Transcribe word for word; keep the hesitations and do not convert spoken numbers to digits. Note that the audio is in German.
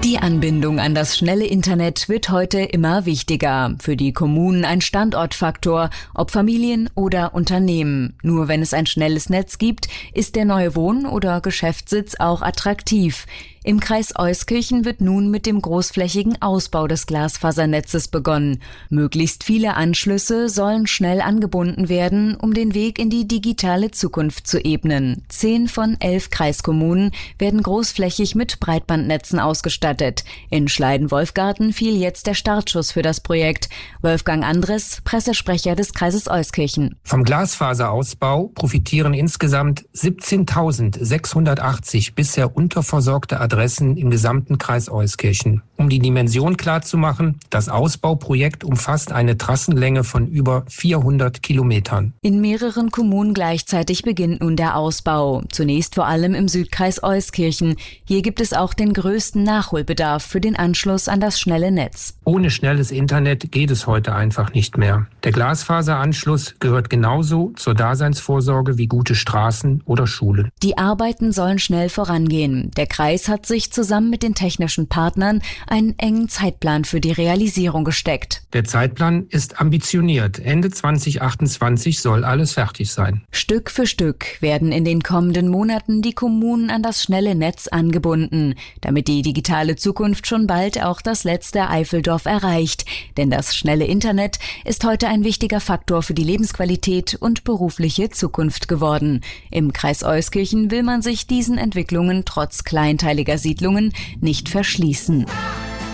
Die Anbindung an das schnelle Internet wird heute immer wichtiger. Für die Kommunen ein Standortfaktor, ob Familien oder Unternehmen. Nur wenn es ein schnelles Netz gibt, ist der neue Wohn- oder Geschäftssitz auch attraktiv. Im Kreis Euskirchen wird nun mit dem großflächigen Ausbau des Glasfasernetzes begonnen. Möglichst viele Anschlüsse sollen schnell angebunden werden, um den Weg in die digitale Zukunft zu ebnen. Zehn von elf Kreiskommunen werden großflächig mit Breitbandnetzen ausgestattet. In Schleiden-Wolfgarten fiel jetzt der Startschuss für das Projekt. Wolfgang Andres, Pressesprecher des Kreises Euskirchen. Vom Glasfaserausbau profitieren insgesamt siebzehntausendsechshundertachtzig bisher unterversorgte Adressen im gesamten Kreis Euskirchen. Um die Dimension klarzumachen, das Ausbauprojekt umfasst eine Trassenlänge von über vierhundert Kilometern. In mehreren Kommunen gleichzeitig beginnt nun der Ausbau. Zunächst vor allem im Südkreis Euskirchen. Hier gibt es auch den größten Nachholbedarf für den Anschluss an das schnelle Netz. Ohne schnelles Internet geht es heute einfach nicht mehr. Der Glasfaseranschluss gehört genauso zur Daseinsvorsorge wie gute Straßen oder Schulen. Die Arbeiten sollen schnell vorangehen. Der Kreis hat sich zusammen mit den technischen Partnern einen engen Zeitplan für die Realisierung gesteckt. Der Zeitplan ist ambitioniert. Ende zwanzig achtundzwanzig soll alles fertig sein. Stück für Stück werden in den kommenden Monaten die Kommunen an das schnelle Netz angebunden, damit die digitale Zukunft schon bald auch das letzte Eifeldorf erreicht. Denn das schnelle Internet ist heute ein wichtiger Faktor für die Lebensqualität und berufliche Zukunft geworden. Im Kreis Euskirchen will man sich diesen Entwicklungen trotz kleinteiliger Siedlungen nicht verschließen.